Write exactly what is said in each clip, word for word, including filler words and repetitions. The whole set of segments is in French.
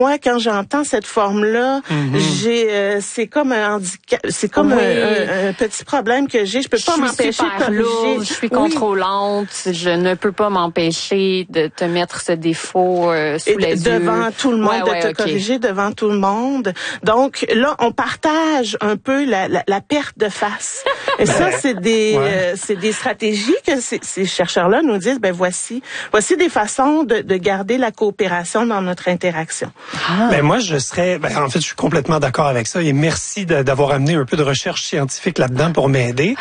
Moi, quand j'entends cette forme-là, mm-hmm. j'ai, euh, c'est comme un handicap, c'est comme oui. un, un, un petit problème que j'ai. Je peux pas je m'empêcher de corriger. Lourde, je suis contrôlante. Oui. Je ne peux pas m'empêcher de te mettre ce défaut euh, sous Et les yeux. Devant tout le monde, ouais, de ouais, te okay. corriger devant tout le monde. Donc là, on partage un peu la, la, la perte de face. Et ben, ça, c'est des, ouais. euh, c'est des stratégies que ces, ces chercheurs-là nous disent. Ben voici, voici des façons de, de garder la coopération dans notre interaction. Ah. Ben moi, je serais, ben en fait, je suis complètement d'accord avec ça et merci de, d'avoir amené un peu de recherche scientifique là-dedans pour m'aider.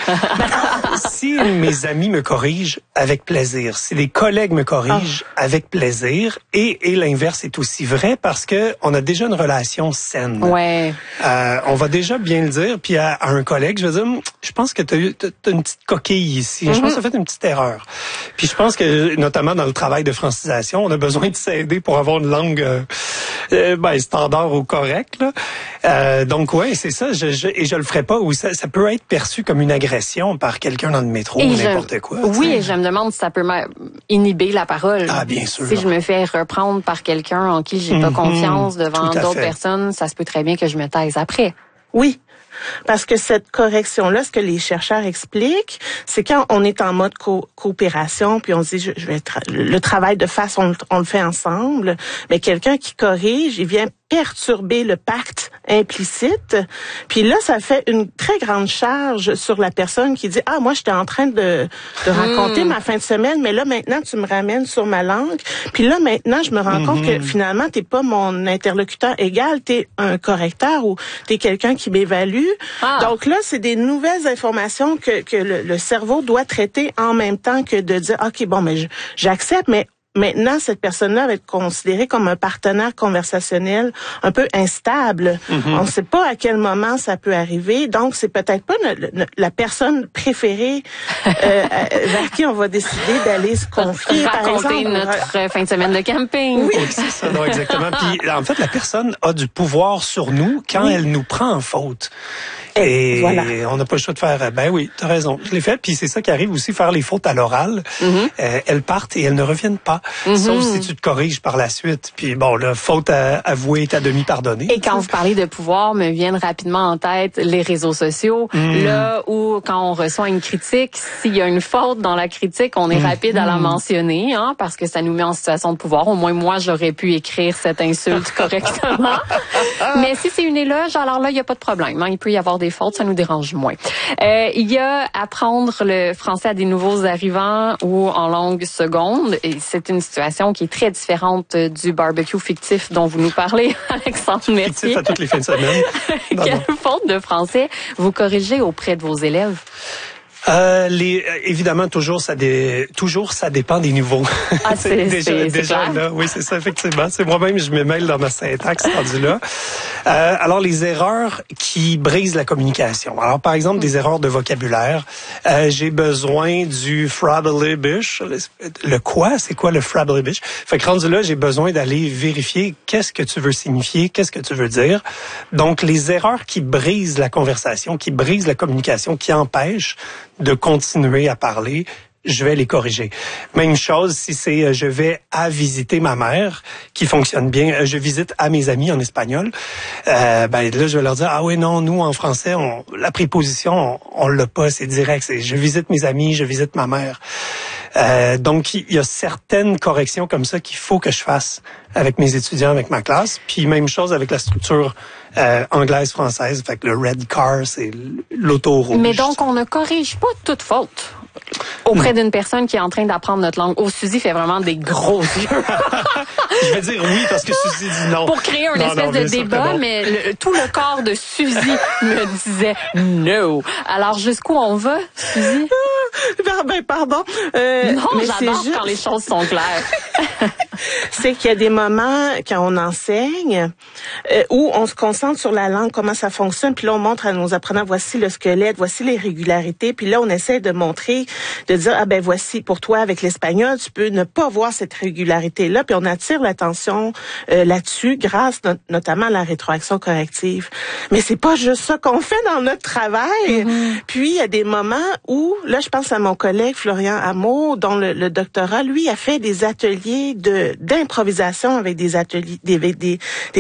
Si mes amis me corrigent, avec plaisir. Si les collègues me corrigent, oh. avec plaisir. Et, et l'inverse est aussi vrai parce que on a déjà une relation saine. Ouais. Euh, on va déjà bien le dire. Puis à, à un collègue, je vais dire, je pense que tu as eu t'as une petite coquille ici. Mm-hmm. Je pense que tu as fait une petite erreur. Puis je pense que, notamment dans le travail de francisation, on a besoin de s'aider pour avoir une langue euh, euh, ben, standard ou correcte. Là. Euh, donc ouais, c'est ça. Je, je, et je le ferai pas. Ou ça, ça peut être perçu comme une agression par quelqu'un dans le métro et ou n'importe quoi. Oui, t'sais. Et je me demande si ça peut inhiber la parole. Ah, bien sûr. Si je me fais reprendre par quelqu'un en qui j'ai mm-hmm. pas confiance devant d'autres fait. personnes, ça se peut très bien que je me taise après. Oui. Parce que cette correction-là, ce que les chercheurs expliquent, c'est quand on est en mode co- coopération, puis on se dit, je, je vais tra- le travail de face, on, on le fait ensemble, mais quelqu'un qui corrige, il vient perturber le pacte implicite, puis là, ça fait une très grande charge sur la personne qui dit, ah, moi, j'étais en train de, de raconter mmh. ma fin de semaine, mais là, maintenant, tu me ramènes sur ma langue, puis là, maintenant, je me rends mmh. compte que finalement, t'es pas mon interlocuteur égal, t'es un correcteur ou t'es quelqu'un qui m'évalue. Ah. Donc là, c'est des nouvelles informations que, que le, le cerveau doit traiter en même temps que de dire, OK, bon, mais je, j'accepte, mais maintenant, cette personne-là va être considérée comme un partenaire conversationnel un peu instable. Mm-hmm. On ne sait pas à quel moment ça peut arriver. Donc, c'est peut-être pas notre, notre, la personne préférée euh, vers qui on va décider d'aller se confier. Raconter par exemple. notre fin de semaine de camping. Oui, c'est ça, non, exactement. Puis, en fait, la personne a du pouvoir sur nous quand oui. elle nous prend en faute. Et, et voilà. on n'a pas le choix de faire, ben oui, t'as raison, je l'ai fait. Puis c'est ça qui arrive aussi, faire les fautes à l'oral. Mm-hmm. Euh, elles partent et elles ne reviennent pas. Mm-hmm. Sauf si tu te corriges par la suite. Puis bon, la faute à, avouée est à demi pardonnée. Et quand vous parlez de pouvoir, me viennent rapidement en tête les réseaux sociaux. Mm. Là où, quand on reçoit une critique, s'il y a une faute dans la critique, on est mm. rapide à la mentionner, hein, parce que ça nous met en situation de pouvoir. Au moins, moi, j'aurais pu écrire cette insulte correctement. Mais si c'est une éloge, alors là, il n'y a pas de problème. Hein. Il peut y avoir des fautes, ça nous dérange moins. Euh, il y a apprendre le français à des nouveaux arrivants ou en langue seconde. Et c'est une situation qui est très différente du barbecue fictif dont vous nous parlez, Alexandre Mercier. Fictif à toutes les fins de semaine. Non, Quelle non. faute de français vous corrigez auprès de vos élèves? Euh, les, évidemment, toujours ça, dé, toujours ça dépend des niveaux. Ah, c'est, déjà, c'est, déjà c'est là, oui, c'est ça, effectivement. C'est moi-même, je me mêle dans ma syntaxe rendu là. Euh, alors, les erreurs qui brisent la communication. Alors, par exemple, des erreurs de vocabulaire. Euh, j'ai besoin du frabblibish. Le quoi? C'est quoi le frabblibish? Fait que rendu là, j'ai besoin d'aller vérifier qu'est-ce que tu veux signifier, qu'est-ce que tu veux dire. Donc, les erreurs qui brisent la conversation, qui brisent la communication, qui empêchent de continuer à parler, je vais les corriger. Même chose si c'est euh, je vais à visiter ma mère, qui fonctionne bien. Euh, je visite à mes amis en espagnol. Euh, ben là, je vais leur dire, ah oui, non, nous, en français, on, la préposition, on, on l'a pas, c'est direct. C'est je visite mes amis, je visite ma mère. Euh, donc, il y a certaines corrections comme ça qu'il faut que je fasse avec mes étudiants, avec ma classe. Puis même chose avec la structure euh, anglaise-française. Fait que le red car, c'est l'auto rouge. Mais donc, on ne corrige pas toute faute auprès d'une personne qui est en train d'apprendre notre langue. Oh, Suzy fait vraiment des gros yeux. Je vais dire oui parce que Suzy dit non. Pour créer un non, espèce non, de débat, bon. mais le, tout le corps de Suzy me disait no. Alors, jusqu'où on va, Suzy? Ben, pardon. Euh, non, mais j'adore juste... quand les choses sont claires. C'est qu'il y a des moments, quand on enseigne, euh, où on se concentre sur la langue, comment ça fonctionne, puis là, on montre à nos apprenants, voici le squelette, voici les régularités, puis là, on essaie de montrer, de dire, ah ben voici, pour toi, avec l'espagnol, tu peux ne pas voir cette régularité-là, puis on attire l'attention euh, là-dessus, grâce no- notamment à la rétroaction corrective. Mais c'est pas juste ça qu'on fait dans notre travail. Mm-hmm. Puis, il y a des moments où, là, je pense pense à mon collègue Florian Hameau, dont le, le doctorat, lui, a fait des ateliers de d'improvisation avec des ateliers, des, des, des